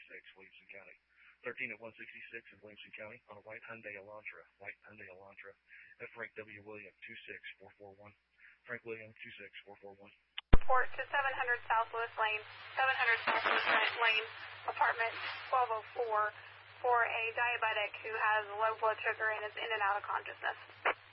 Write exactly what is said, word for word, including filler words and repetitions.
six, Williamson County. thirteen at one sixty-six in Williamson County on a white Hyundai Elantra. White Hyundai Elantra. At Frank W. William, two six four four one. Frank William, two six four four one. Report to seven hundred Southwest Lane, seven hundred Southwest Lane, apartment twelve oh four, for a diabetic who has low blood sugar and is in and out of consciousness.